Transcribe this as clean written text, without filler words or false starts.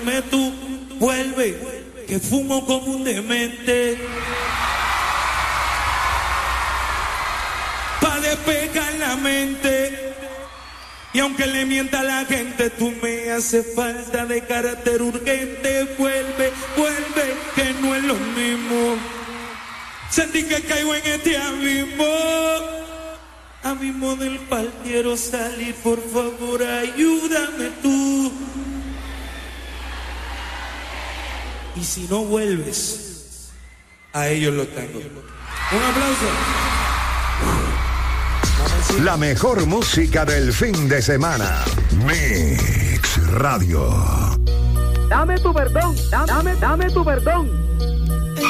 Tú vuelve, que fumo como un demente, pa' despejar la mente. Y aunque le mienta a la gente, tú me hace falta de carácter urgente. Vuelve, vuelve, que no es lo mismo. Sentí que caigo en este abismo del pal, quiero salir, por favor, ayúdame tú. Y si no vuelves, a ellos lo tengo. Un aplauso. La mejor música del fin de semana. Mix Radio. Dame tu perdón, dame tu perdón.